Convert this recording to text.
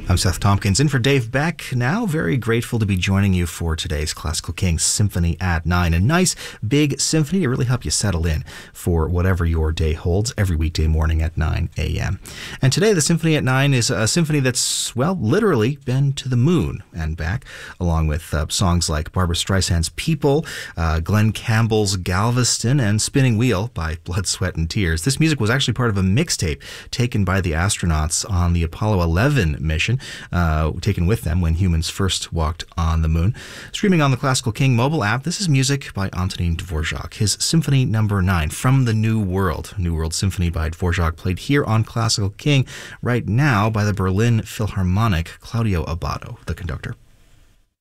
I'm Seth Tompkins, in for Dave Beck. Now, very grateful to be joining you for today's Classical King Symphony at 9. A nice, big symphony to really help you settle in for whatever your day holds every weekday morning at 9 a.m. And today, the Symphony at 9 is a symphony that's, well, literally been to the moon and back, along with songs like Barbra Streisand's People, Glenn Campbell's Galveston, and Spinning Wheel by Blood, Sweat, and Tears. This music was actually part of a mixtape taken by the astronauts on the Apollo 11 mission, taken with them when humans first walked on the moon. Streaming on the Classical King mobile app, this is music by Antonin Dvorak, his Symphony No. 9, From the New World. New World Symphony by Dvorak, played here on Classical King right now by the Berlin Philharmonic, Claudio Abbado, the conductor.